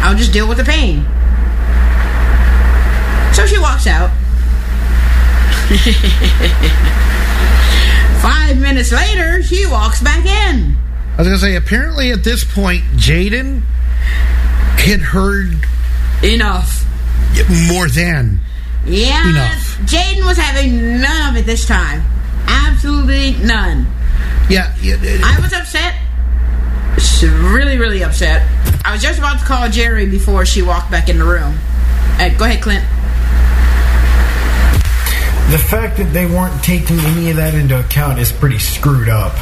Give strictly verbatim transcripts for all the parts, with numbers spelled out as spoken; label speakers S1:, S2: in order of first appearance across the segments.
S1: I'll just deal with the pain. So she walks out. Five minutes later, she walks back in.
S2: I was going to say, apparently at this point, Jaden had heard...
S1: Enough.
S2: More than
S1: yeah,
S2: enough.
S1: Jaden was having none of it this time. Absolutely none.
S2: Yeah. yeah
S1: I was upset. Really, really upset. I was just about to call Jerry before she walked back in the room. Uh, go ahead, Clint.
S3: The fact that they weren't taking any of that into account is pretty screwed up.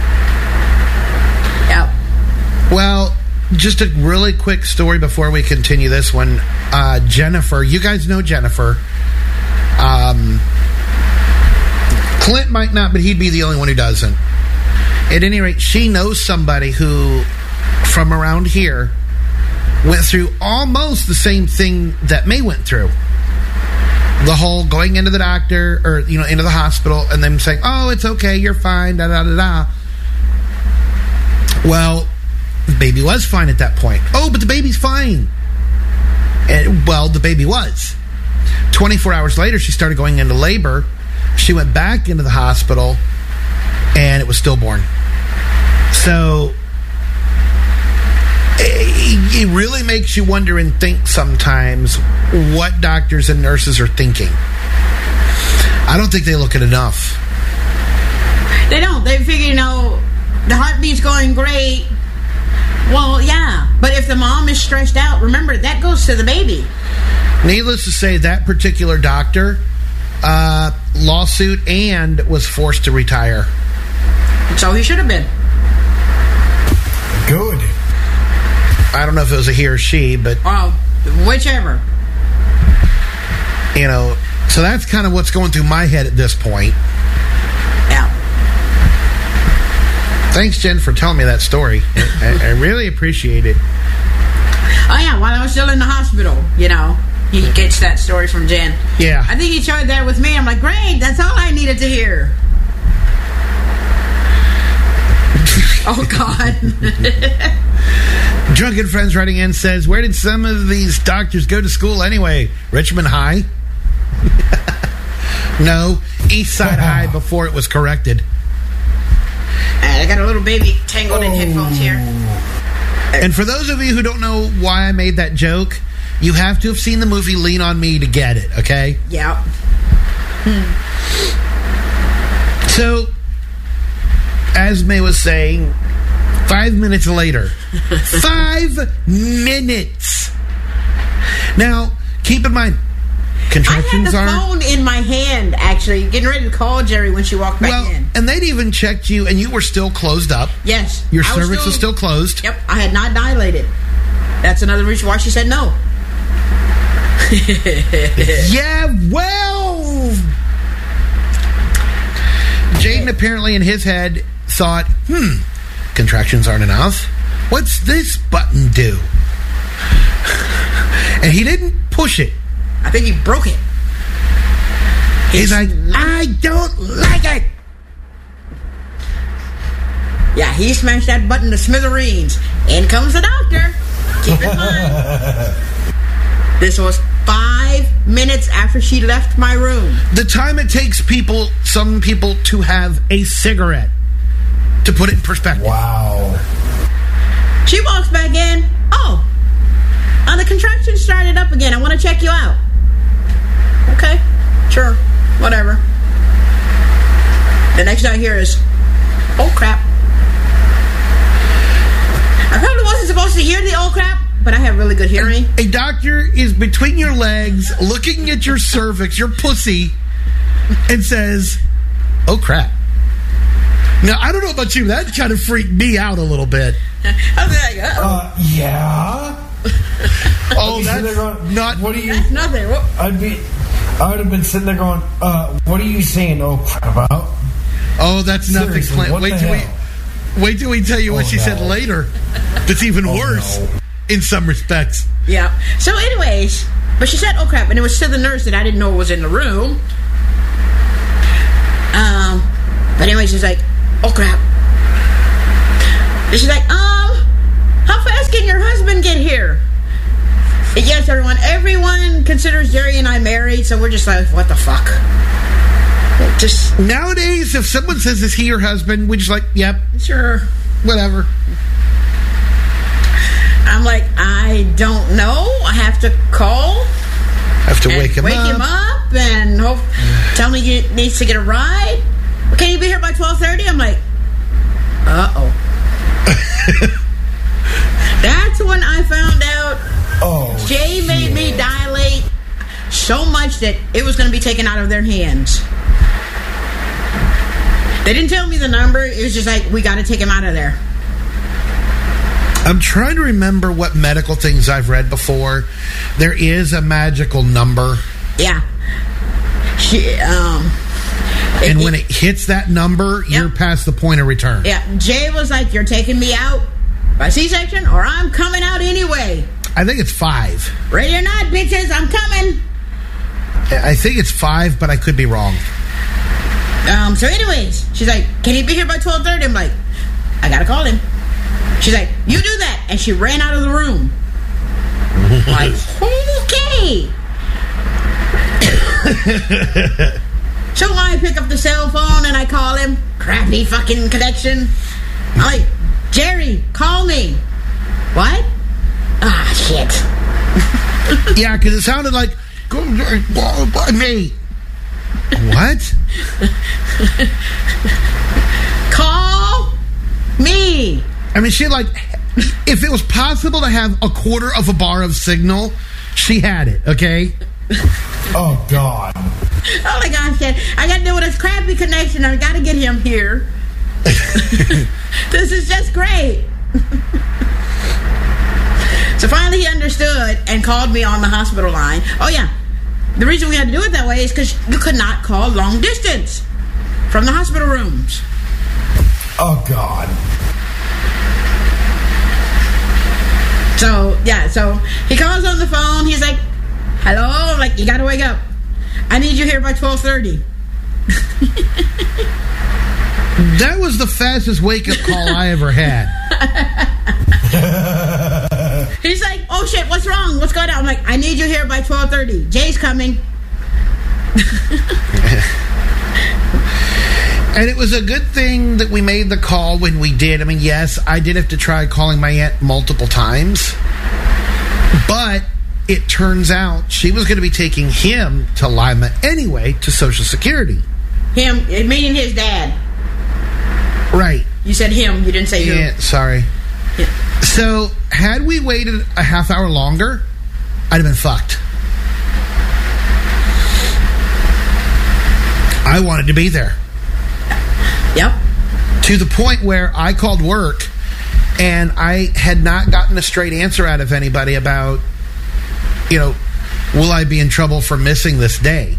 S1: Yep.
S2: Well, just a really quick story before we continue this one. Uh, Jennifer, you guys know Jennifer. Um, Clint might not, but he'd be the only one who doesn't. At any rate, she knows somebody who, from around here, went through almost the same thing that May went through. The whole going into the doctor, or, you know, into the hospital, and them saying, oh, it's okay, you're fine, da-da-da-da. Well, the baby was fine at that point. Oh, but the baby's fine. And, well, the baby was. twenty-four hours later, she started going into labor. She went back into the hospital, and it was stillborn. So, it, it really makes you wonder and think sometimes what doctors and nurses are thinking. I don't think they look at enough.
S1: They don't. They figure, you know, the heartbeat's going great. Well, yeah. But if the mom is stressed out, remember, that goes to the baby.
S2: Needless to say, that particular doctor, uh, lawsuit and was forced to retire.
S1: So he should have been.
S3: Good.
S2: I don't know if it was a he or she, but...
S1: Well, whichever.
S2: You know, so that's kind of what's going through my head at this point.
S1: Yeah.
S2: Thanks, Jen, for telling me that story. I, I really appreciate it.
S1: Oh, yeah, while I was still in the hospital, you know, he gets that story from Jen.
S2: Yeah.
S1: I think he shared that with me. I'm like, great, that's all I needed to hear. Oh, God.
S2: Drunken Friends writing in says, where did some of these doctors go to school anyway? Richmond High? No, East Side High before it was corrected.
S1: I got a little baby tangled in headphones here.
S2: And for those of you who don't know why I made that joke, you have to have seen the movie Lean on Me to get it, okay?
S1: Yeah.
S2: Hmm. So, as May was saying, five minutes later. Five minutes! Now, keep in mind, contractions
S1: I had the
S2: are...
S1: phone in my hand, actually, getting ready to call Jerry when she walked back
S2: well,
S1: in.
S2: And they'd even checked you, and you were still closed up.
S1: Yes.
S2: Your
S1: I
S2: cervix
S1: was still,
S2: was still closed.
S1: Yep, I had not dilated. That's another reason why she said no.
S2: Yeah, well... Jaden apparently in his head thought, hmm, contractions aren't enough. What's this button do? And he didn't push it.
S1: I think he broke it.
S2: He's, He's like, I don't like it.
S1: Yeah, he smashed that button to smithereens. In comes the doctor. Keep in mind. This was five minutes after she left my room.
S2: The time it takes people, some people, to have a cigarette. To put it in perspective.
S3: Wow.
S1: She walks back in. Oh, uh, the contraction started up again. I want to check you out. Okay, sure, whatever. The next I hear is, oh crap. I probably wasn't supposed to hear the oh crap, but I have really good hearing.
S2: A doctor is between your legs, looking at your cervix, your pussy, and says, oh crap. Now, I don't know about you, that kind of freaked me out a little bit.
S1: I was like, uh-oh.
S3: Uh, yeah.
S2: Oh, that's going, not...
S3: What are you...
S1: That's nothing. What?
S3: I'd be... I would have been sitting there going, uh, what are you saying, oh, crap about?
S2: Oh, that's nothing,
S3: Seriously,
S2: Clint.
S3: what
S2: Wait
S3: the
S2: till
S3: hell?
S2: we... Wait till we tell you what
S3: Oh,
S2: she
S3: no.
S2: said later. That's even
S3: Oh,
S2: worse
S3: no.
S2: in some respects.
S1: Yeah. So anyways, but she said, oh crap, and it was to the nurse that I didn't know was in the room. Um, but anyway, she's like, oh crap. And she's like, um, how fast can your husband get here? yes, everyone. Everyone considers Jerry and I married, so we're just like, what the fuck? Just
S2: nowadays, if someone says, is he your husband? We just like, yep.
S1: Sure.
S2: Whatever.
S1: I'm like, I don't know. I have to call.
S2: Have to wake him
S1: wake
S2: up.
S1: Wake him up and hope, tell me he needs to get a ride. Can you be here by twelve thirty? I'm like, uh-oh. That's when I found out
S3: oh,
S1: Jay made
S3: shit.
S1: me dilate so much that it was going to be taken out of their hands. They didn't tell me the number. It was just like, we got to take him out of there.
S2: I'm trying to remember what medical things I've read before. There is a magical number.
S1: Yeah. She, um...
S2: And
S1: it,
S2: when it hits that number, yep. you're past the point of return.
S1: Yeah. Jay was like, you're taking me out by C-section or I'm coming out anyway.
S2: I think it's five.
S1: Ready or not, bitches, I'm coming.
S2: I think it's five, but I could be wrong.
S1: Um. So anyways, she's like, can he be here by twelve thirty? I'm like, I gotta call him. She's like, you do that. And she ran out of the room. Like, okay. So I pick up the cell phone and I call him. Crappy fucking connection. I'm like, Jerry, call me. What? Ah, shit.
S2: Yeah, because it sounded like, go by me. What?
S1: Call me.
S2: I mean, she like, if it was possible to have a quarter of a bar of signal, she had it, okay?
S3: Oh, God.
S1: Oh, my gosh, Dad. I got to deal with this crappy connection. I got to get him here. This is just great. So finally he understood and called me on the hospital line. Oh, yeah. The reason we had to do it that way is because you could not call long distance from the hospital rooms.
S3: Oh, God.
S1: So, yeah, so he calls on the phone. He's like, hello? I'm like, you got to wake up. I need you here by twelve thirty.
S2: That was the fastest wake-up call I ever had.
S1: He's like, oh, shit, what's wrong? What's going on? I'm like, I need you here by twelve thirty. Jay's coming.
S2: And it was a good thing that we made the call when we did. I mean, yes, I did have to try calling my aunt multiple times. But it turns out she was going to be taking him to Lima anyway to Social Security.
S1: Him, meaning his dad.
S2: Right.
S1: You said him. You didn't say who.
S2: Yeah, sorry. Yeah. So, had we waited a half hour longer, I'd have been fucked. I wanted to be there.
S1: Yep.
S2: To the point where I called work and I had not gotten a straight answer out of anybody about, you know, will I be in trouble for missing this day?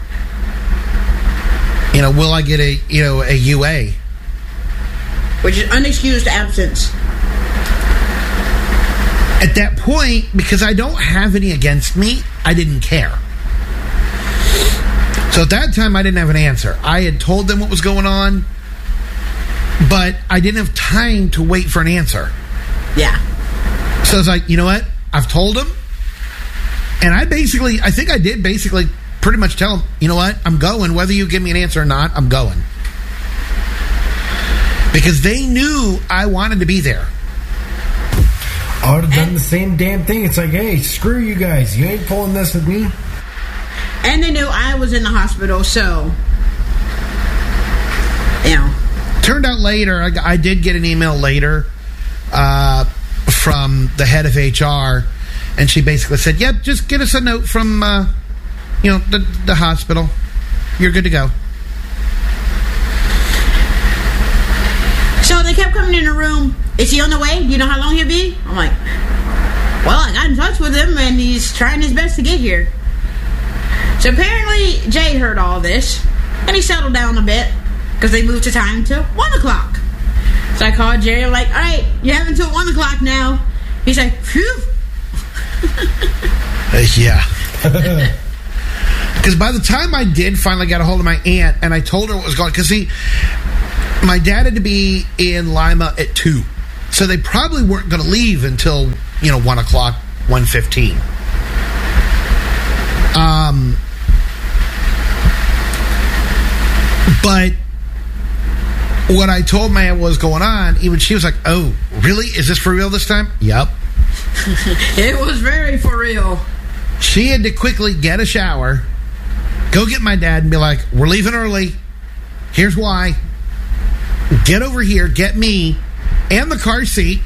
S2: You know, will I get a, you know, a U A?
S1: Which is unexcused absence.
S2: At that point, because I don't have any against me, I didn't care. So at that time, I didn't have an answer. I had told them what was going on, but I didn't have time to wait for an answer.
S1: Yeah.
S2: So I was like, you know what? I've told them. And I basically, I think I did basically pretty much tell them, you know what? I'm going. Whether you give me an answer or not, I'm going. Because they knew I wanted to be there.
S3: I would have done the same damn thing. It's like, hey, screw you guys. You ain't pulling this with me.
S1: And they knew I was in the hospital, so, you know.
S2: Turned out later, I, I did get an email later uh, from the head of H R, and she basically said, yep, just get us a note from, uh, you know, the, the hospital. You're good to go.
S1: So they kept coming in the room. Is he on the way? Do you know how long he'll be? I'm like, well, I got in touch with him, and he's trying his best to get here. So apparently Jay heard all this, and he settled down a bit, because they moved the time to one o'clock. So I called Jerry. I'm like, all right, you have until one o'clock now. He's like, phew.
S2: uh, yeah. Because by the time I did finally get a hold of my aunt, and I told her what was going on, because see, my dad had to be in Lima at two. So they probably weren't going to leave until, you know, one o'clock, one fifteen. Um, but what I told Maya was going on, even she was like, oh, really? Is this for real this time? Yep.
S1: It was very for real.
S2: She had to quickly get a shower, go get my dad, and be like, we're leaving early. Here's why. Get over here, get me and the car seat,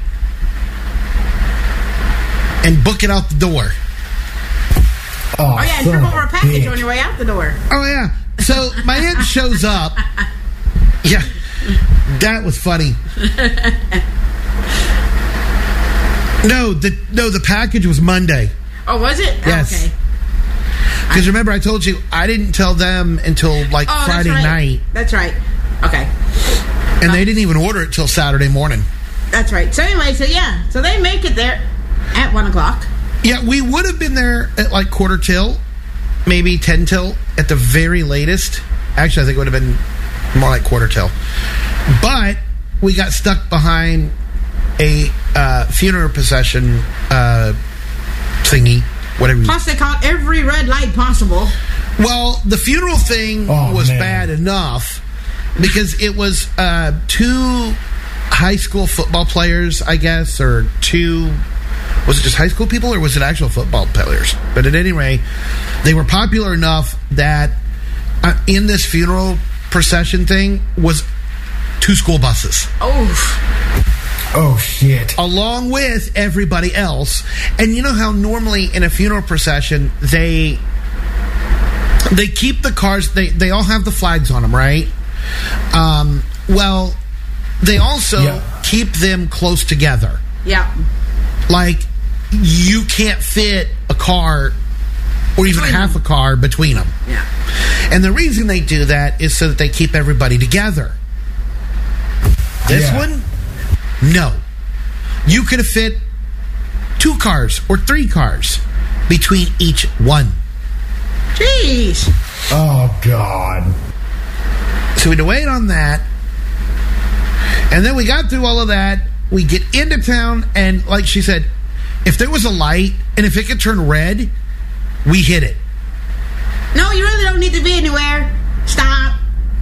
S2: and book it out the door.
S1: Oh, oh yeah, trip over a package bitch. On your way out the door.
S2: Oh, yeah. So my aunt shows up. Yeah, that was funny. No, the no, the package was Monday.
S1: Oh, was it?
S2: Yes.
S1: Oh, okay.
S2: Because remember, I told you I didn't tell them until like
S1: oh,
S2: Friday
S1: that's right.
S2: night.
S1: That's right. Okay.
S2: And
S1: um,
S2: they didn't even order it till Saturday morning.
S1: That's right. So anyway, so yeah, so they make it there at one o'clock.
S2: Yeah, we would have been there at like quarter till, maybe ten till at the very latest. Actually, I think it would have been more like quarter till. But we got stuck behind a uh, funeral procession uh, thingy, whatever.
S1: Plus, they caught every red light possible.
S2: Well, the funeral thing
S3: oh,
S2: was
S3: man.
S2: bad enough because it was uh, two high school football players, I guess, or two... Was it just high school people or was it actual football players? But at any rate, they were popular enough that uh, in this funeral procession thing was two school buses.
S1: Oh.
S3: Oh, shit.
S2: Along with everybody else. And you know how normally in a funeral procession, they they keep the cars, they, they all have the flags on them, right? Um, well, they also yeah. keep them close together.
S1: Yeah.
S2: Like, you can't fit a car or even
S1: between
S2: half
S1: them.
S2: a car between them.
S1: Yeah.
S2: And the reason they do that is so that they keep everybody together. This
S3: yeah.
S2: one, no. You could have fit two cars or three cars between each one.
S1: Jeez.
S3: Oh, God.
S2: So we had to wait on that. And then we got through all of that. We get into town, and like she said, if there was a light, and if it could turn red, we hit it.
S1: No, you really don't need to be anywhere. Stop.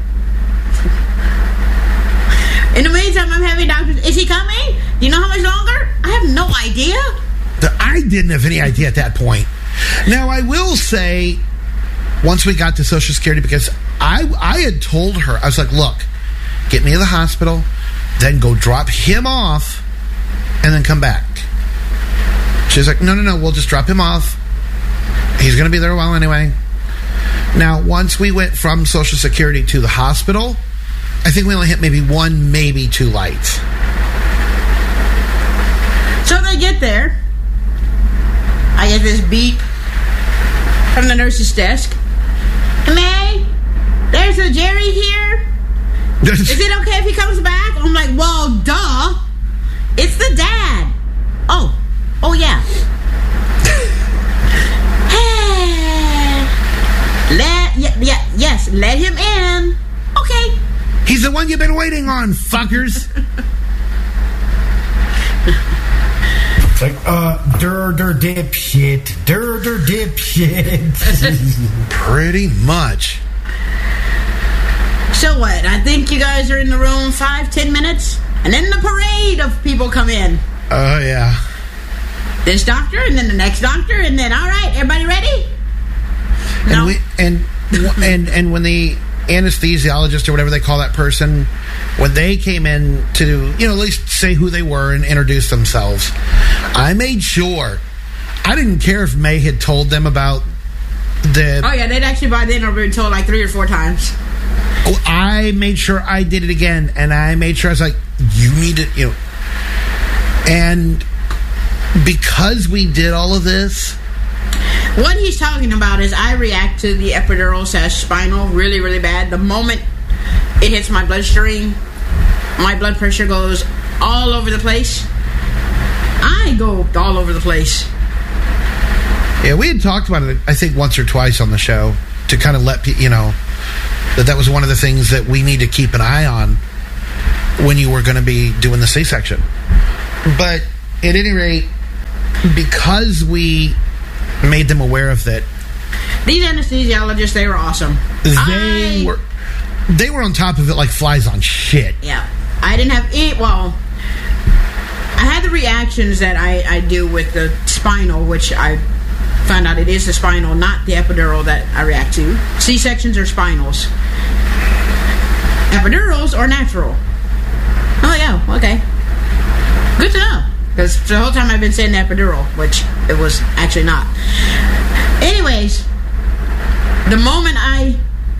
S1: In the meantime, I'm having doctors. Is he coming? Do you know how much longer? I have no idea.
S2: The, I didn't have any idea at that point. Now, I will say, once we got to Social Security, because I, I had told her, I was like, look, get me to the hospital, then go drop him off, and then come back. She's like, no, no, no, we'll just drop him off. He's going to be there a while anyway. Now, once we went from Social Security to the hospital, I think we only hit maybe one, maybe two lights.
S1: So they get there. I get this beep from the nurse's desk. May, there's a Jerry here. Is it okay if he comes back? I'm like, well, duh. It's the dad. Oh. Oh, yeah. let, yeah, yeah, yes, let him in. Okay.
S2: He's the one you've been waiting on, fuckers.
S3: It's like, uh, dur, dur, dipshit. Dur, dur, dipshit.
S2: Pretty much.
S1: So what? I think you guys are in the room five, ten minutes, and then the parade of people come in.
S2: Oh, uh, yeah.
S1: This doctor, and then the next doctor, and then, all right, everybody ready?
S2: And
S1: No.
S2: we, and and and when the anesthesiologist or whatever they call that person, when they came in to, you know, at least say who they were and introduce themselves, I made sure. I didn't care if May had told them about the...
S1: Oh, yeah, they'd actually by then have been told like three or four times.
S2: I made sure I did it again, and I made sure I was like, you need to, you know... And because we did all of this...
S1: What he's talking about is I react to the epidural slash spinal really, really bad. The moment it hits my bloodstream, my blood pressure goes all over the place. I go all over the place.
S2: Yeah, we had talked about it, I think, once or twice on the show to kind of let people, you know, that that was one of the things that we need to keep an eye on when you were going to be doing the C-section. But at any rate, because we made them aware of it,
S1: These anesthesiologists, they were awesome.
S2: They
S1: I,
S2: were they were on top of it like flies on shit.
S1: Yeah. I didn't have any, well, I had the reactions that I, I do with the spinal, which I found out it is the spinal, not the epidural that I react to. C-sections are spinals. Epidurals are natural. Oh, yeah, okay. Good to know. Because the whole time I've been saying the epidural, which it was actually not. Anyways, the moment I...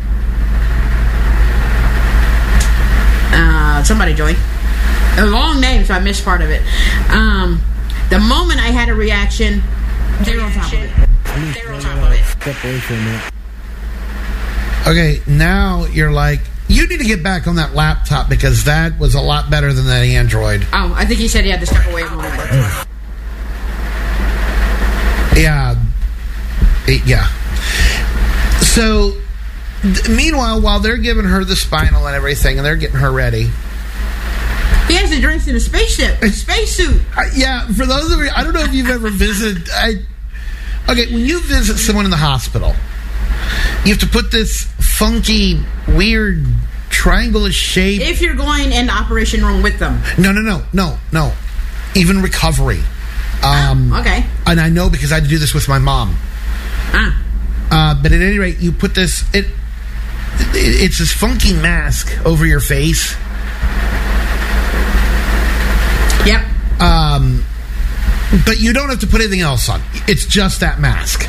S1: Uh, somebody joined. A long name, so I missed part of it. Um, the moment I had a reaction, they were on top of it. They were on top of it.
S3: Step away from it.
S2: Okay, now you're like, you need to get back on that laptop because that was a lot better than that Android.
S1: Oh, I think he said he had to step away from it.
S2: Yeah. It- yeah. So, th- meanwhile, while they're giving her the spinal and everything, and they're getting her ready,
S1: He has to dress in a spaceship, a spacesuit.
S2: I, yeah, for those of you, I don't know if you've ever visited. I, okay, when you visit someone in the hospital, you have to put this funky, weird, triangle-ish shape.
S1: If you're going in the operation room with them.
S2: No, no, no, no, no. Even recovery. Um,
S1: Oh, okay.
S2: And I know because I had to do this with my mom.
S1: Ah.
S2: Uh, but at any rate, you put this. It, it it's this funky mask over your face.
S1: Yep.
S2: Um, but you don't have to put anything else on. It's just that mask.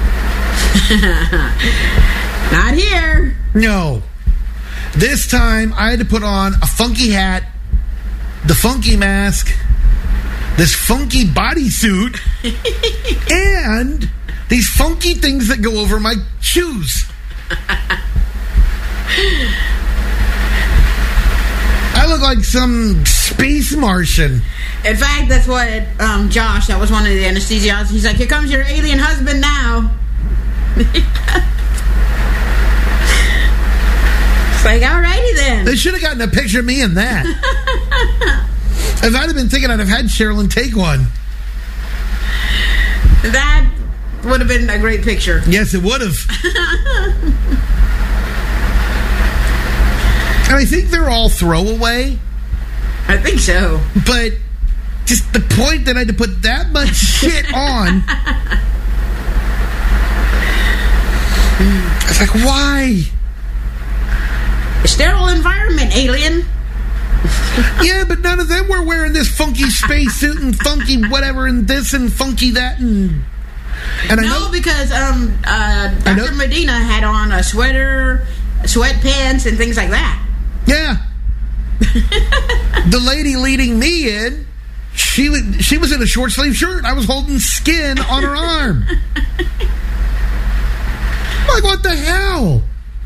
S1: Not here.
S2: No. This time, I had to put on a funky hat, the funky mask, this funky bodysuit, and these funky things that go over my shoes. I look like some space Martian.
S1: In fact, that's what um, Josh, that was one of the anesthesiologists, he's like, here comes your alien husband now. It's like, alrighty then.
S2: They should have gotten a picture of me in that. If I'd have been thinking, I'd have had Sherilyn take one.
S1: That would have been a great picture.
S2: Yes, it would have. And I think they're all throwaway.
S1: I think so.
S2: But just the point that I had to put that much shit on. It's like, why?
S1: A sterile environment, alien.
S2: Yeah, but none of them were wearing this funky spacesuit and funky whatever and this and funky that and... And I
S1: no,
S2: know,
S1: because um, uh,
S2: I know-
S1: Doctor Medina had on a sweater, sweatpants, and things like that.
S2: yeah. The lady leading me in, she was, she was in a short sleeve shirt. I was holding skin on her arm. Like, what the hell?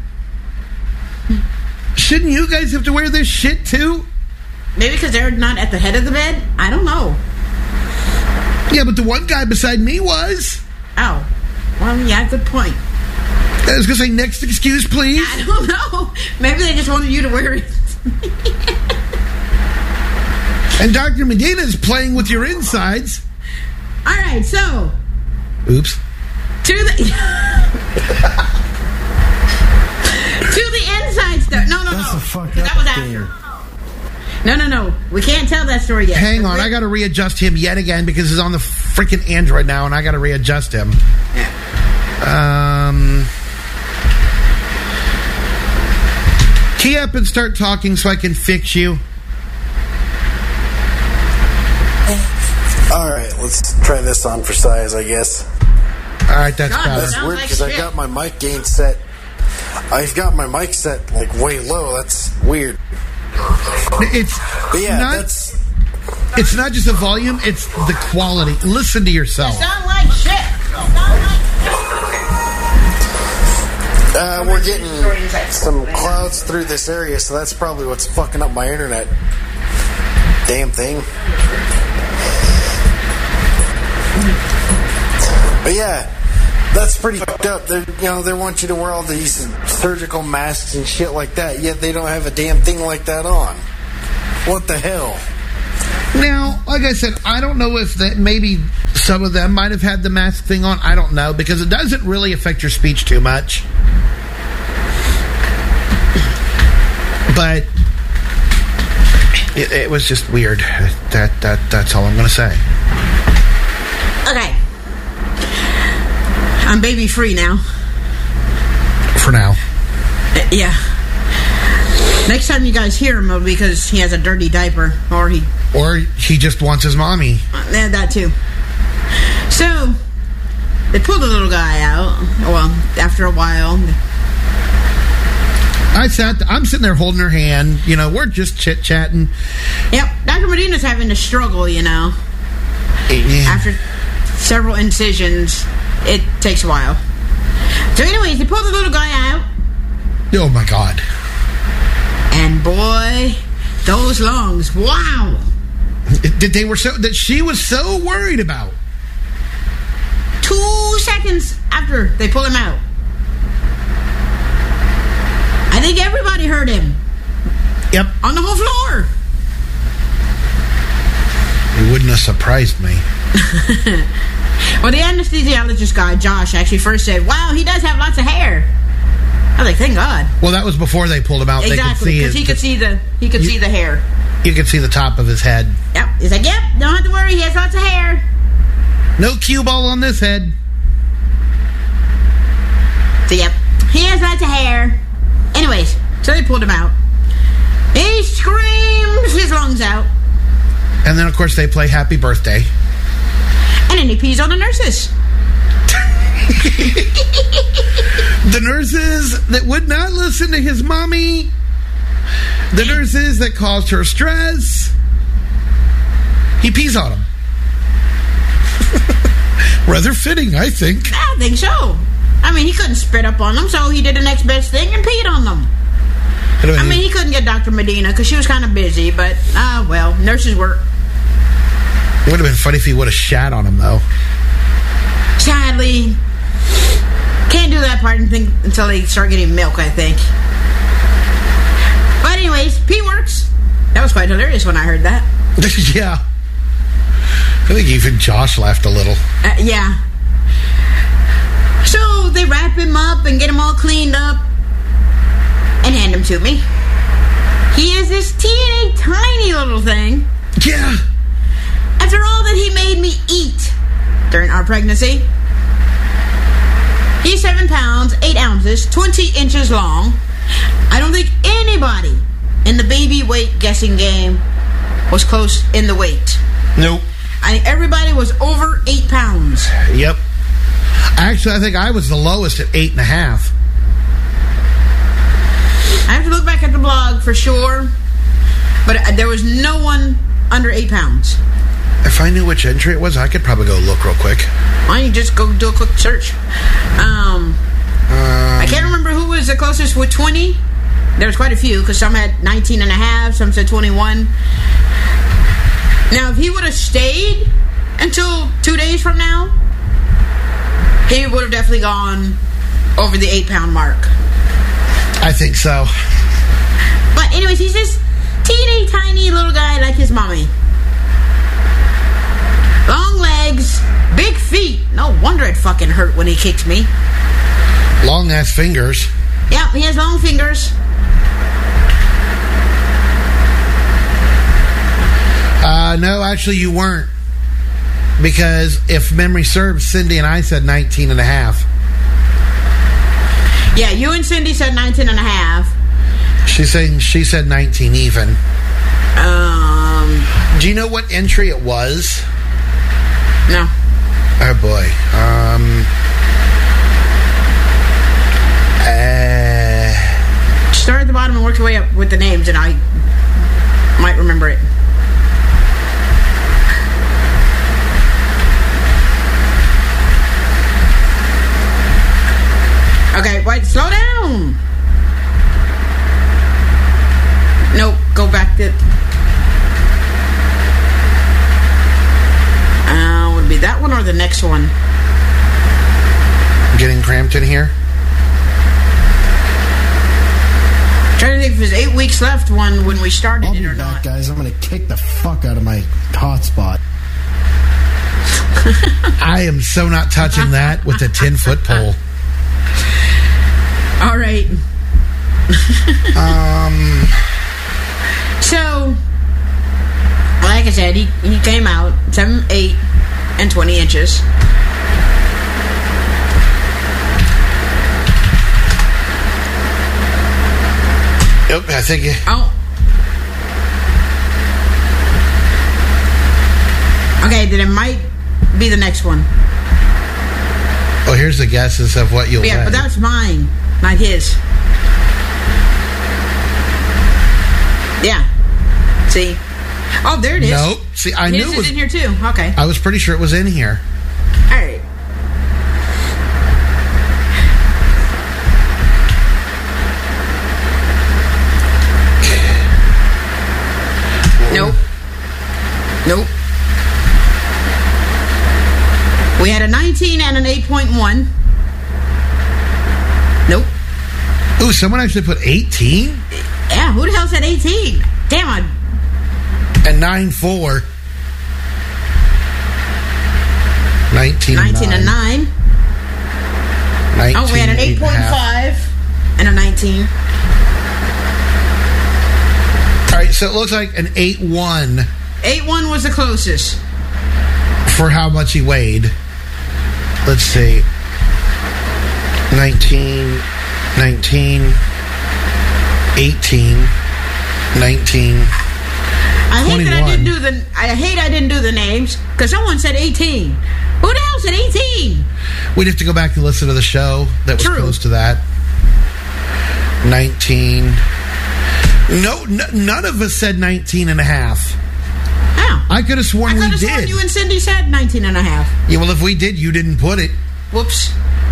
S2: Shouldn't you guys have to wear this shit too?
S1: Maybe because they're not at the head of the bed? I don't know.
S2: Yeah, but the one guy beside me was.
S1: Oh. Well, yeah, good point.
S2: I was going to say, next excuse, please.
S1: I don't know. Maybe they just wanted you to wear it.
S2: And Doctor Medina is playing with your insides.
S1: All right, so
S2: Oops.
S1: to the to the inside stuff. No, no,
S3: That's
S1: no.
S3: a fucked
S1: That
S3: up
S1: was
S3: thing.
S1: after. No, no, no. We can't tell that story yet.
S2: Hang on, I got to readjust him yet again because he's on the freaking Android now, and I got to readjust him. Um, key up and start talking so I can fix you.
S4: All right, let's try this on for size, I guess.
S2: All right, that's
S1: God,
S2: better.
S4: That's
S1: Sounds
S4: weird
S1: like
S4: because I
S1: shit.
S4: got my mic gain set. I've got my mic set like way low. That's weird.
S2: It's
S4: But yeah,
S2: not.
S4: that's
S2: It's not just the volume; it's the quality. Listen to yourself.
S1: Sound like shit. Sound like
S4: uh, we're getting some clouds through this area, so that's probably what's fucking up my internet. Damn thing. But yeah, that's pretty fucked up. They, you know, they want you to wear all these surgical masks and shit like that, yet they don't have a damn thing like that on. What the hell?
S2: Now, like I said, I don't know if that maybe some of them might have had the mask thing on. I don't know, because it doesn't really affect your speech too much. But it, it was just weird. That that that's all I'm going to say.
S1: Okay. I'm baby free now.
S2: For now.
S1: Uh, yeah. Next time you guys hear him, it'll be because he has a dirty diaper, or he...
S2: Or he just wants his mommy.
S1: Uh, that too. So, they pulled the little guy out. Well, after a while.
S2: I sat, I'm sitting there holding her hand. You know, we're just chit-chatting.
S1: Yep. Doctor Medina's having to struggle, you know.
S2: Yeah.
S1: After several incisions, it takes a while. So anyways, they pulled the little guy out.
S2: Oh, my God.
S1: And boy, those lungs, wow.
S2: That they were so, that she was so worried about.
S1: Two seconds after they pulled him out. I think everybody heard him.
S2: Yep.
S1: On the whole floor.
S2: It wouldn't have surprised me.
S1: Well, the anesthesiologist guy, Josh, actually first said, wow, he does have lots of hair. I was like, thank God.
S2: Well, that was before they pulled him out.
S1: Exactly, because he could see the he could
S2: you,
S1: see the hair.
S2: You could see the top of his head.
S1: Yep. He's like, yep, don't have to worry, he has lots of hair.
S2: No cue ball on this head.
S1: So, yep, he has lots of hair. Anyways, so they pulled him out. He screams his lungs out.
S2: And then, of course, they play Happy Birthday.
S1: And then he pees on the nurses.
S2: The nurses that would not listen to his mommy. The nurses that caused her stress. He pees on them. Rather fitting, I think.
S1: I think so. I mean, he couldn't spit up on them, so he did the next best thing and peed on them. I mean, he couldn't get Doctor Medina because she was kind of busy, but, ah, uh, well, nurses work.
S2: It would have been funny if he would have shat on him, though.
S1: Sadly, can't do that part until they start getting milk, I think. But anyways, pee works. That was quite hilarious when I heard that.
S2: Yeah. I think even Josh laughed a little.
S1: Uh, yeah. So they wrap him up and get him all cleaned up and hand him to me. He is this teeny tiny little thing.
S2: Yeah.
S1: After all that he made me eat during our pregnancy. He's seven pounds, eight ounces, twenty inches long. I don't think anybody in the baby weight guessing game was close in the weight.
S2: Nope.
S1: I think everybody was over eight pounds.
S2: Yep. Actually, I think I was the lowest at eight and a half.
S1: I have to look back at the blog for sure, but there was no one under eight pounds.
S2: If I knew which entry it was, I could probably go look real quick.
S1: Why don't you just go do a quick search? Um, um, I can't remember who was the closest with twenty. There was quite a few, because some had nineteen and a half, some said twenty-one. Now, if he would have stayed until two days from now, he would have definitely gone over the eight-pound mark.
S2: I think so.
S1: But anyways, he's this teeny tiny little guy like his mommy. Long legs, big feet. No wonder it fucking hurt when he kicked me.
S2: Long ass fingers.
S1: Yep, he has long fingers.
S2: Uh, no, actually you weren't. Because if memory serves, Cindy and I said nineteen and a half.
S1: Yeah, you and Cindy said nineteen and a half.
S2: She's saying she said nineteen even.
S1: Um.
S2: Do you know what entry it was?
S1: No.
S2: Oh boy. Um. Uh.
S1: Start at the bottom and work your way up with the names, and I might remember it. Okay, wait, slow down. Nope, go back to... Uh, would it be that one or the next one?
S2: Getting cramped in here?
S1: I'm trying to think if there's eight weeks left one when we started
S3: I'll
S1: it
S3: be
S1: or
S3: back,
S1: not.
S3: guys. I'm going to kick the fuck out of my hotspot.
S2: I am so not touching that with a ten-foot pole.
S1: All right.
S2: Um,
S1: So, like I said, he, he came out seven, eight, and twenty inches.
S2: Yep, I think it,
S1: Oh. Okay, then it might be the next one.
S2: oh, here's the guesses of what you'll
S1: Yeah,
S2: weigh.
S1: but that's mine, not his. Yeah. See? Oh, there it is.
S2: Nope. See, I
S1: His
S2: knew it
S1: is
S2: was.
S1: in here too. Okay.
S2: I was pretty sure it was in here.
S1: All right. Nope. Nope. We had a nineteen and an eight point one. Nope.
S2: Ooh, someone actually put eighteen
S1: Yeah, who the hell said eighteen? Damn, I...
S2: and nine four. nineteen,
S1: nineteen and nine.
S2: nineteen,
S1: Oh, we had an eight point five and a nineteen.
S2: All right, so it looks like an eight one
S1: eight one was the closest.
S2: for how much he weighed. Let's see. nineteen, nineteen, eighteen, nineteen.
S1: I hate that I
S2: twenty-one.
S1: didn't do the. I hate I didn't do the names because someone said eighteen. Who the hell said eighteen?
S2: We'd have to go back and listen to the show that was
S1: True.
S2: close to that. nineteen. No, n- none of us said nineteen and a half.
S1: How?
S2: I could have sworn
S1: I
S2: we
S1: could have sworn
S2: did.
S1: you and Cindy said nineteen and a half.
S2: Yeah, well, if we did, you didn't put it.
S1: Whoops.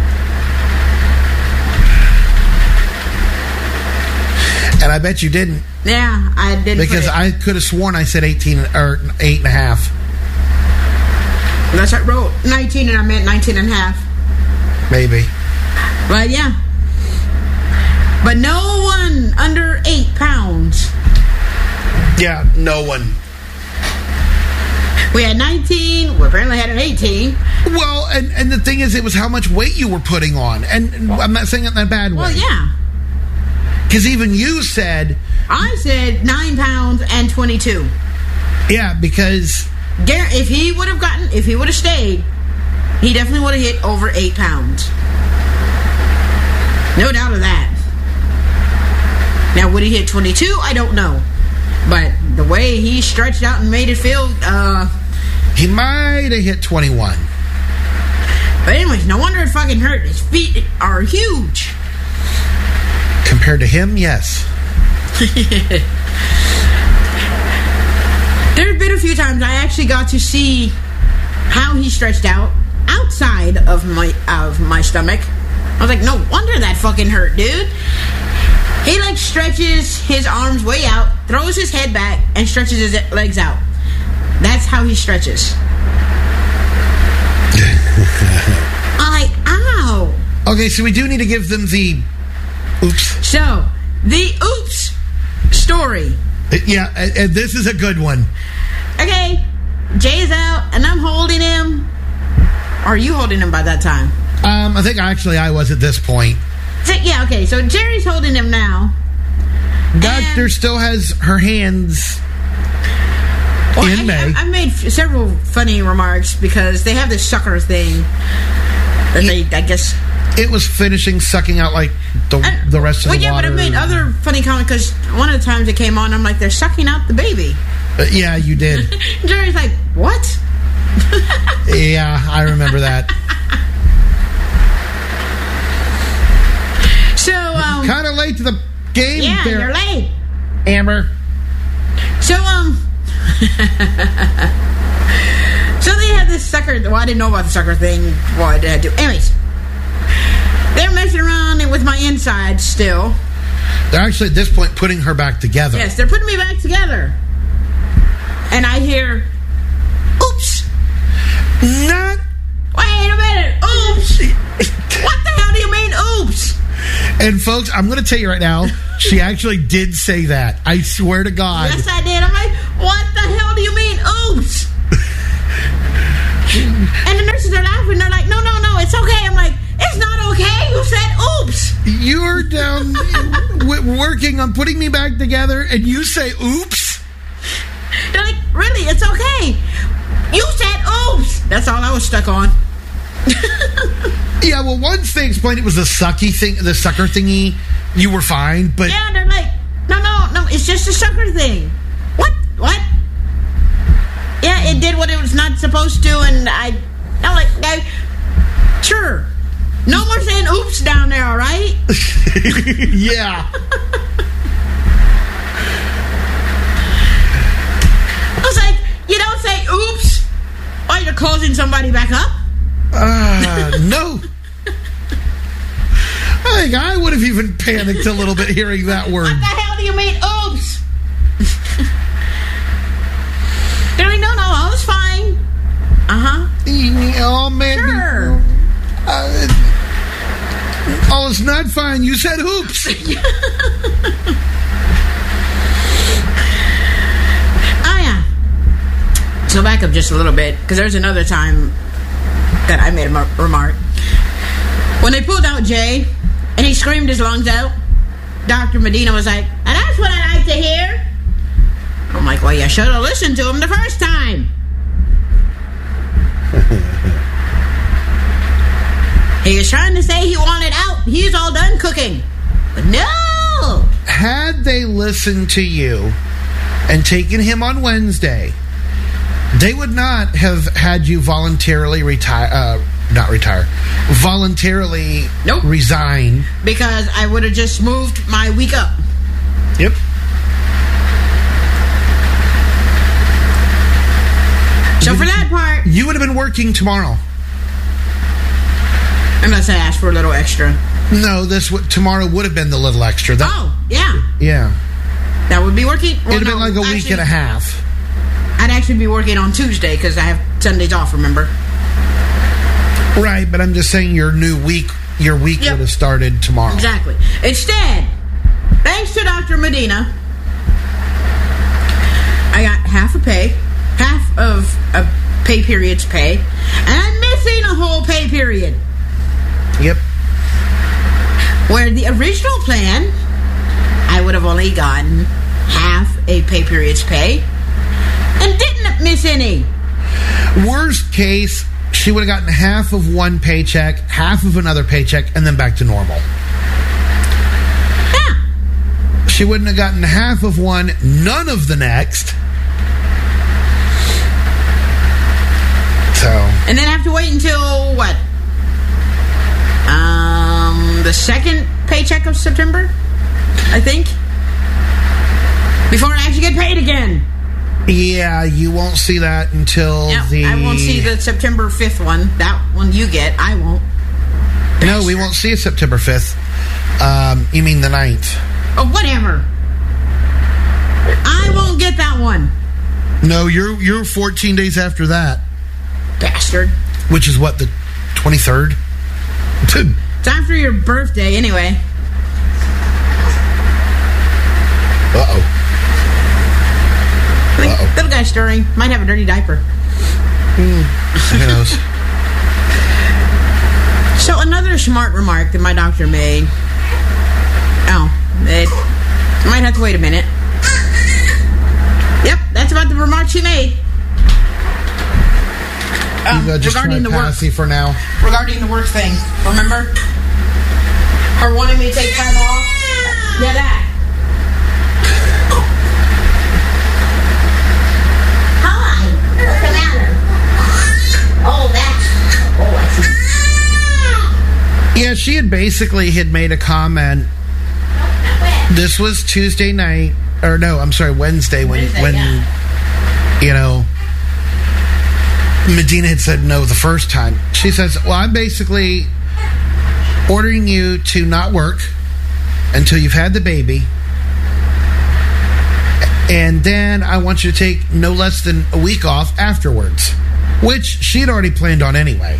S2: And I bet you didn't.
S1: Yeah, I didn't.
S2: Because
S1: put it.
S2: I could have sworn I said eighteen or eight and a half.
S1: Unless I wrote nineteen and I meant nineteen and a half.
S2: Maybe.
S1: But yeah. But no one under eight pounds.
S2: Yeah, no one.
S1: We had nineteen. We apparently had an eighteen.
S2: Well, and, and the thing is, it was how much weight you were putting on. And, and I'm not saying it in that bad way.
S1: Well, yeah.
S2: Because even you said,
S1: I said nine pounds and twenty-two.
S2: yeah, because
S1: Gar- If he would have gotten, if he would have stayed, he definitely would have hit over eight pounds. No doubt of that. Now, would he hit twenty-two? I don't know. But the way he stretched out and made it feel, uh...
S2: he might have hit twenty-one.
S1: But anyways, no wonder it fucking hurt. His feet are huge.
S2: Compared to him, yes.
S1: There's been a few times I actually got to see how he stretched out outside of my of my stomach. I was like, no wonder that fucking hurt, dude. He like stretches his arms way out, throws his head back, and stretches his legs out. That's how he stretches. I'm like, ow.
S2: Okay, so we do need to give them the oops.
S1: So, the oops story.
S2: Yeah, and, and this is a good one.
S1: Okay, Jay's out, and I'm holding him. Or are you holding him by that time?
S2: Um, I think actually I was at this point.
S1: So, yeah, okay, so Jerry's holding him now.
S2: Doctor
S1: And-
S2: still has her hands
S1: Well,
S2: in
S1: I,
S2: May.
S1: I, I made f- several funny remarks because they have this sucker thing that they, I guess...
S2: It was finishing sucking out like the
S1: I-
S2: the rest of
S1: well,
S2: the
S1: yeah,
S2: water.
S1: but I made other funny comments because one of the times it came on, I'm like, they're sucking out the baby.
S2: Uh, yeah, you did.
S1: Jerry's like, what?
S2: Yeah, I remember that.
S1: So, um...
S2: Kind of late to the game
S1: yeah,
S2: there,
S1: you're late.
S2: Amber.
S1: So, um... so they have this sucker... Well, I didn't know about the sucker thing. Well, I did do... Anyways. They're messing around with my insides still.
S2: They're actually at this point putting her back together.
S1: Yes, they're putting me back together. And I hear... Oops.
S2: Not.
S1: Wait a minute. Oops. What the hell do you mean, oops?
S2: And folks, I'm going to tell you right now, she actually did say that. I swear to God.
S1: Yes, I did. I'm like, what the hell do you mean, oops? nurses are laughing. They're like, no, no, no, it's okay. I'm like, it's not okay. You said oops.
S2: You're down w- working on putting me back together, and you say oops?
S1: They're like, really, it's okay. You said oops. That's all I was stuck on.
S2: Yeah, well, once they explained it was the sucky thing, the sucker thingy, you were fine, but...
S1: Yeah, they're like, no, no, no, it's just a sucker thing. What? What? Yeah, it did what it was not supposed to, and I... I'm like, okay, sure. No more saying oops down there, all right?
S2: Yeah.
S1: I was like, you don't say oops while you're closing somebody back up?
S2: Uh, no. I think I would have even panicked a little bit hearing that word.
S1: What the hell do you mean, oops? They're like, no, no, I was fine. Uh-huh.
S2: Oh, man.
S1: Sure.
S2: Uh, oh, it's not fine. You said oops.
S1: Oh, yeah. So back up just a little bit, because there's another time that I made a mar- remark. When they pulled out Jay, and he screamed his lungs out, Doctor Medina was like, and that's what I like to hear. I'm like, well, you should have listened to him the first time. He was trying to say he wanted out. He's all done cooking. But no!
S2: Had they listened to you and taken him on Wednesday, they would not have had you voluntarily retire, uh, not retire, voluntarily
S1: Nope.
S2: resign.
S1: Because I would have just moved my week up.
S2: Yep.
S1: So for that part,
S2: You would have been working tomorrow.
S1: unless I asked for a little extra.
S2: No, this would, tomorrow would have been the little extra. That,
S1: Oh, yeah.
S2: Yeah.
S1: That would be working. Well,
S2: It'd have
S1: no,
S2: been like a week
S1: actually,
S2: and a half.
S1: I'd actually be working on Tuesday because I have Sundays off, remember?
S2: Right, but I'm just saying your new week, your week
S1: Yep.
S2: would have started tomorrow.
S1: Exactly. Instead, thanks to Doctor Medina, I got half a pay, half of a pay period's pay, and I'm missing a whole pay period.
S2: Yep.
S1: Where the original plan, I would have only gotten half a pay period's pay and didn't miss any.
S2: Worst case, she would have gotten half of one paycheck, half of another paycheck, and then back to normal.
S1: Yeah.
S2: She wouldn't have gotten half of one, none of the next. So.
S1: And then have to wait until, what? Um, the second paycheck of September, I think. Before I actually get paid again.
S2: Yeah, you won't see that until
S1: Yep,
S2: the...
S1: I won't see the September fifth one. That one you get, I won't.
S2: No, we won't see it September fifth. Um, you mean the ninth.
S1: Oh, whatever. I won't get that one.
S2: No, you're you're fourteen days after that.
S1: Bastard.
S2: Which is what, the twenty-third?
S1: It's after your birthday, anyway.
S2: Uh-oh.
S1: Like,
S2: Uh-oh.
S1: little guy stirring. Might have a dirty diaper.
S2: Mm, who knows?
S1: So another smart remark that my doctor made. Oh, it might have to wait a minute. Yep, that's about the remark she made. Um,
S2: You uh, just
S1: regarding
S2: try
S1: the work,
S2: passy for now.
S1: regarding the work thing. Remember? Her wanting me to take time off. Yeah, that. Hi. What's the matter? Oh, that's. Oh, I see.
S2: Yeah, she had basically had made a comment. This was Tuesday night, or no, I'm sorry, Wednesday when
S1: Wednesday,
S2: when
S1: yeah.
S2: you know Medina had said no the first time. She says, "Well, I'm basically ordering you to not work until you've had the baby, and then I want you to take no less than a week off afterwards," which she had already planned on anyway.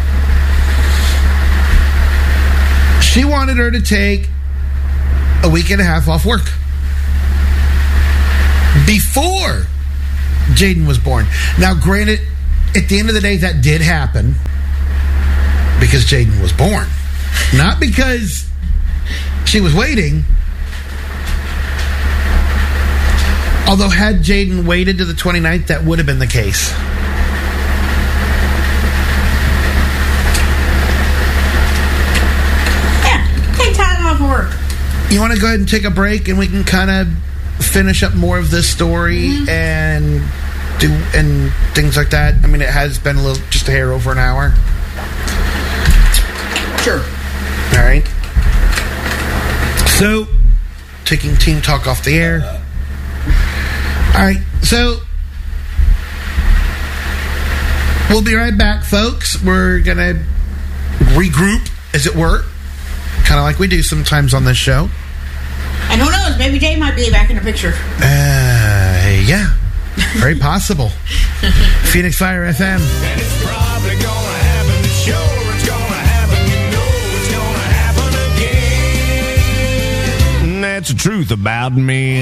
S2: She wanted her to take a week and a half off work before Jaden was born. Now, granted, at the end of the day, that did happen because Jaden was born. Not because she was waiting. Although had Jaden waited to the twenty-ninth, that would have been the case.
S1: Yeah, take time off work.
S2: You want to go ahead and take a break and we can kind of finish up more of this story mm-hmm. and do and things like that? I mean, it has been a little, just a hair over an hour.
S1: Sure.
S2: All right. So, taking Team Talk off the air. All right. So, we'll be right back, folks. We're going to regroup, as it were, kind of like we do sometimes on this show.
S1: And who knows, maybe Jay might be back in the picture.
S2: Uh, yeah. Very possible. Phoenix Fire F M.
S5: And it's probably gonna happen. The show it's gonna happen. You know it's gonna happen again. And that's the truth about me.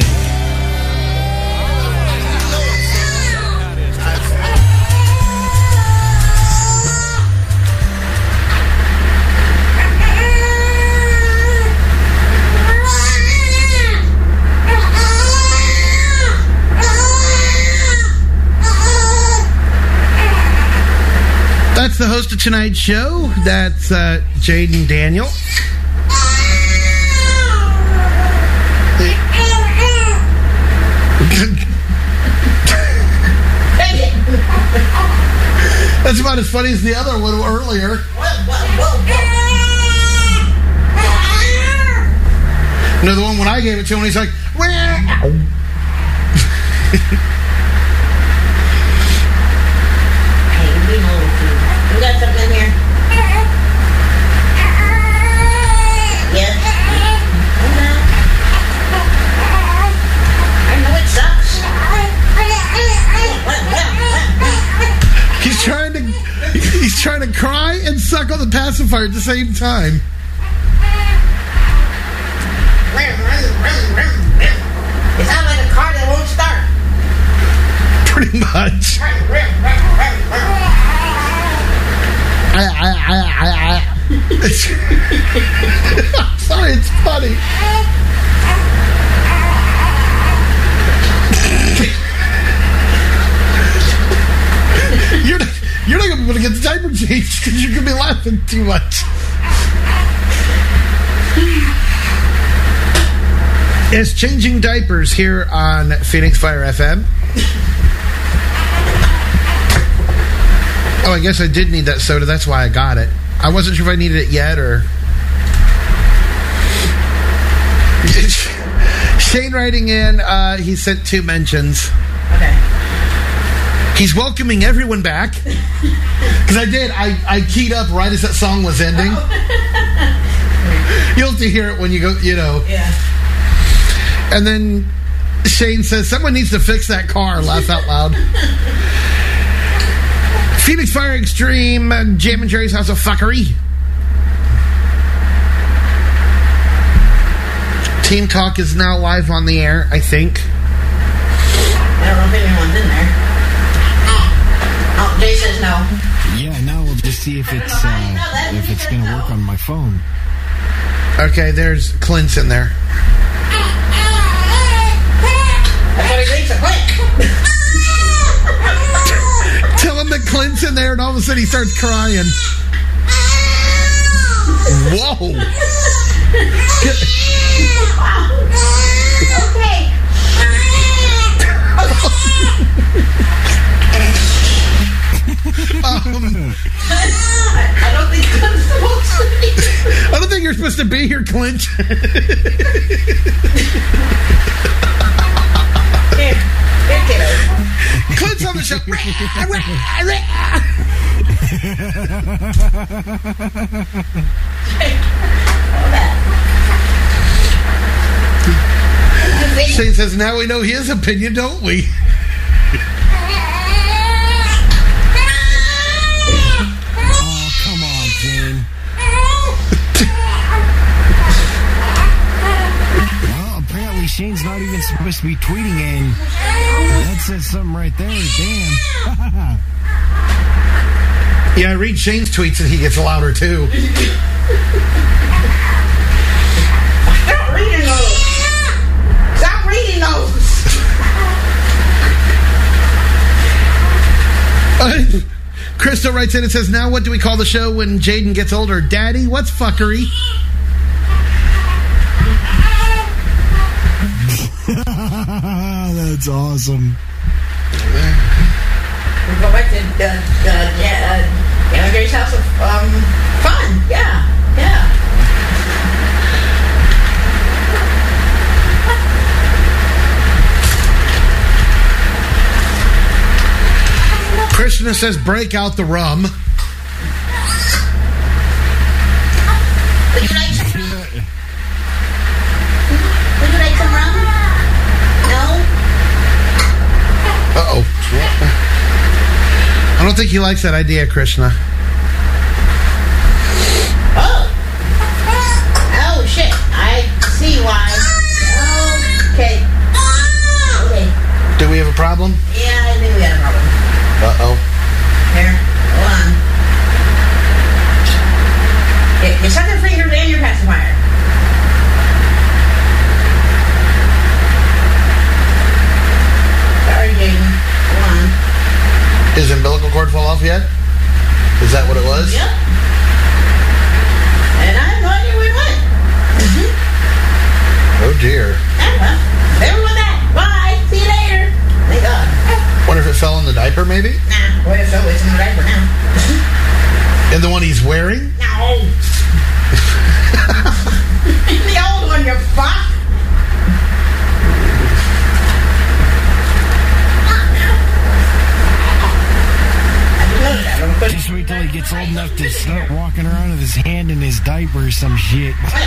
S2: That's the host of tonight's show. That's uh, Jaden Daniel. That's about as funny as the other one earlier. Another one when I gave it to him, he's like, "Where?"
S1: We got something in here. Yes. I know it sucks.
S2: He's trying to he's trying to cry and suck on the pacifier at the same time.
S1: It sounds like a car that won't start.
S2: Pretty much. I, I, I, I, I. It's, I'm sorry, it's funny. you're not, you're not going to be able to get the diaper changed because you're going to be laughing too much. It's changing diapers here on Phoenix Fire F M. Oh, I guess I did need that soda. That's why I got it. I wasn't sure if I needed it yet or... Shane writing in, uh, he sent two mentions.
S1: Okay.
S2: He's welcoming everyone back. Because I did. I, I keyed up right as that song was ending. Oh. You'll have to hear it when you go, you know.
S1: Yeah.
S2: And then Shane says, someone needs to fix that car. Laugh out loud. Phoenix Fire Extreme, uh, Jam and Jerry's House of Fuckery. Team Talk is now live on the air, I think.
S1: I don't know if anyone's in there. Oh, Jay says no.
S3: Yeah, now we'll just see if it's uh, if it's going to work on my phone.
S2: Okay, there's Clint's in there.
S1: That's what he thinks of Clint.
S2: Tell him that Clint's in there, and all of a sudden he starts crying. Whoa.
S1: Okay.
S2: um,
S1: I don't think Clint's supposed to be.
S2: I don't think you're supposed to be here, Clint.
S1: Here, here, kiddo.
S2: Clint's on the show. Shane says, now we know his opinion, don't we?
S3: Oh, come on, Jane. Well, apparently Shane's not even supposed to be tweeting, and that says something right there. Damn.
S2: Yeah, I read Shane's tweets and he gets louder too.
S1: Stop reading those. Stop reading those.
S2: Crystal writes in and says, now what do we call the show when Jaden gets older? Daddy, what's fuckery?
S3: That's awesome.
S1: We go back to uh, uh, yeah, uh, Anna Grace House of um, Fun. Yeah, yeah.
S2: Krishna says, break out the rum.
S1: Would you like some rum? Would you like some rum? No?
S2: Uh-oh. I don't think he likes that idea, Krishna.
S1: Oh. Oh, shit. I see why. Okay. Okay.
S2: Do we have a problem?
S1: Yeah, I think we got a problem.
S2: Uh-oh.
S1: Here, hold on. Okay, you suck your fingers and your pacifier. Sorry, Jaden. Hold on.
S2: His umbilical cord fall off yet? Is that what it was?
S1: Yep. And I have no idea where it went. Mm-hmm.
S2: Oh, dear.
S1: Ah, well, there went that. Bye. See you later. Thank God.
S2: Wonder if it fell in the diaper, maybe?
S1: Nah, what if so? It's in the diaper now.
S2: And the one he's wearing?
S1: No. The old one, you fuck.
S3: Just wait till he gets old enough to start walking around with his hand in his diaper or some shit.
S1: There.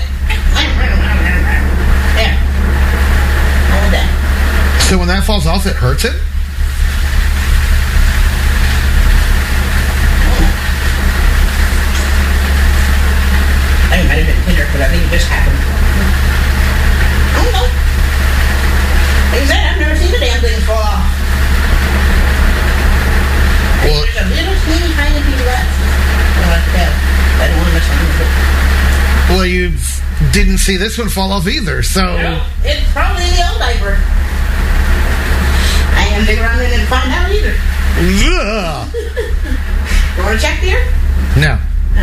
S1: Hold that.
S2: So when that falls off, it hurts it?
S1: I think it might have been Tinder because I think it just happened. I don't know. Like I said, I've never seen the damn thing fall off.
S2: Well,
S1: There's a little teeny tiny piece left. I'll have to tell. I don't want to mess around with it.
S2: well, you didn't see this one fall off either, so...
S1: Well, it's probably the old diaper. I ain't gonna dig around in and find out either.
S2: Ugh.
S1: You want to check there?
S2: No.
S1: No.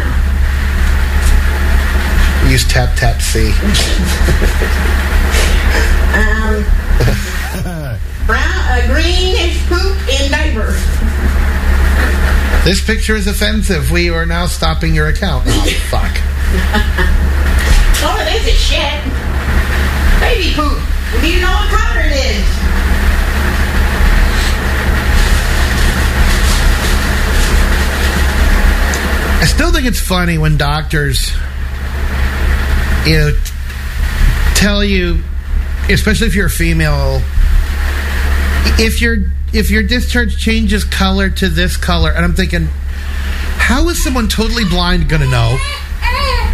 S2: Use tap, tap, see.
S1: Um, brown, uh, greenish poop in diaper.
S2: This picture is offensive. We are now stopping your account. Oh, fuck.
S1: Oh, this is shit. Baby poop. Do you know what color it is?
S2: I still think it's funny when doctors, you know, tell you, especially if you're a female, if your if your discharge changes color to this color, and I'm thinking, how is someone totally blind going to know?